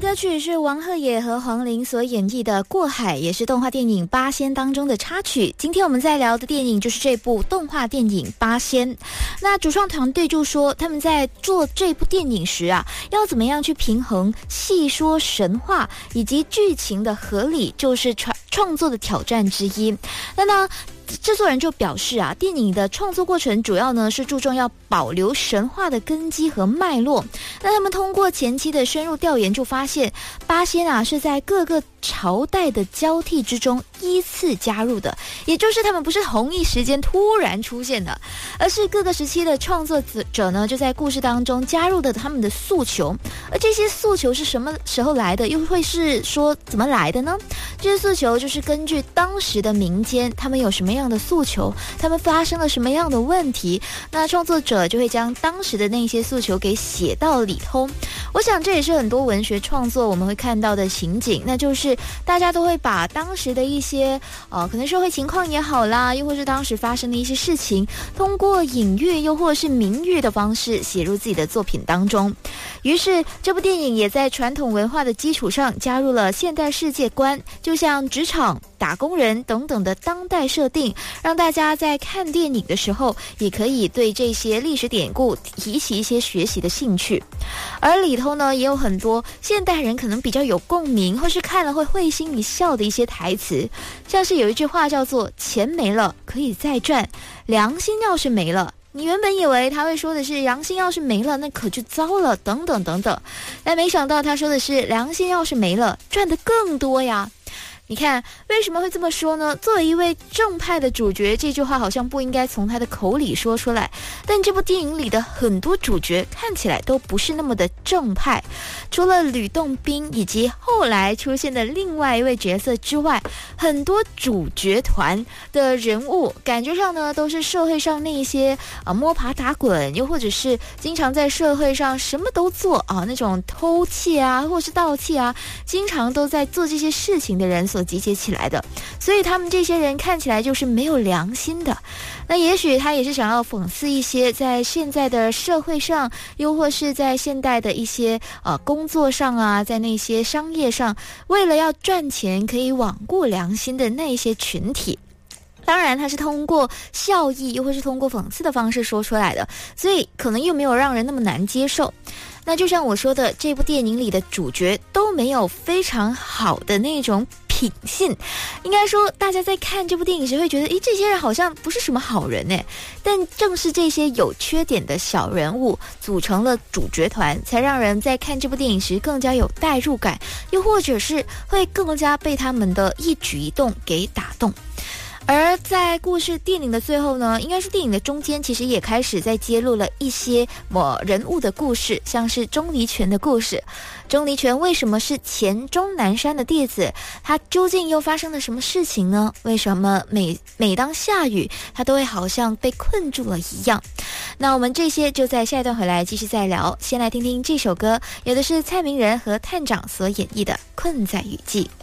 歌曲是王鹤野和黄龄所演绎的《过海》，也是动画电影《八仙》当中的插曲。今天我们在聊的电影就是这部动画电影《八仙》。那主创团队就说，他们在做这部电影时啊，要怎么样去平衡戏说神话以及剧情的合理，就是创作的挑战之一。那呢，制作人就表示啊，电影的创作过程主要呢是注重要保留神话的根基和脉络。那他们通过前期的深入调研，就发现八仙啊是在各个朝代的交替之中依次加入的，也就是他们不是同一时间突然出现的，而是各个时期的创作者呢就在故事当中加入的他们的诉求。而这些诉求是什么时候来的，又会是说怎么来的呢？这些诉求就是根据当时的民间他们有什么样的诉求，他们发生了什么样的问题，那创作者就会将当时的那些诉求给写到里头。我想这也是很多文学创作我们会看到的情景，那就是大家都会把当时的一些可能社会情况也好啦，又或是当时发生的一些事情，通过隐喻又或是明喻的方式写入自己的作品当中。于是这部电影也在传统文化的基础上加入了现代世界观，就像职场、打工人等等的当代设定，让大家在看电影的时候也可以对这些历史典故提起一些学习的兴趣。而里头呢也有很多现代人可能比较有共鸣，或是看了会心一笑的一些台词，像是有一句话叫做钱没了可以再赚，良心要是没了，你原本以为他会说的是良心要是没了那可就糟了等等等等，但没想到他说的是良心要是没了赚得更多呀。你看为什么会这么说呢？作为一位正派的主角，这句话好像不应该从他的口里说出来，但这部电影里的很多主角看起来都不是那么的正派。除了吕洞宾以及后来出现的另外一位角色之外，很多主角团的人物感觉上呢都是社会上那些摸爬打滚，又或者是经常在社会上什么都做啊，那种偷窃啊或是盗窃啊，经常都在做这些事情的人所集结起来的，所以他们这些人看起来就是没有良心的。那也许他也是想要讽刺一些在现在的社会上，又或是在现代的一些工作上啊，在那些商业上，为了要赚钱可以罔顾良心的那一些群体。当然他是通过笑意又或是通过讽刺的方式说出来的，所以可能又没有让人那么难接受。那就像我说的，这部电影里的主角都没有非常好的那种品性，应该说大家在看这部电影时会觉得这些人好像不是什么好人耶，但正是这些有缺点的小人物组成了主角团，才让人在看这部电影时更加有代入感，又或者是会更加被他们的一举一动给打动。而在电影的最后呢，应该是电影的中间，其实也开始在揭露了一些人物的故事，像是钟离权的故事。钟离权为什么是前钟南山的弟子？他究竟又发生了什么事情呢？为什么每当下雨，他都会好像被困住了一样？那我们这些就在下一段回来继续再聊。先来听听这首歌，有的是蔡明仁和探长所演绎的《困在雨季》。